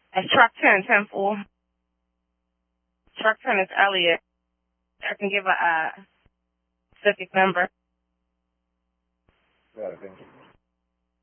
It's truck 10, 10-4. Truck 10 is Elliot. I can give a specific number. Got it, thank you.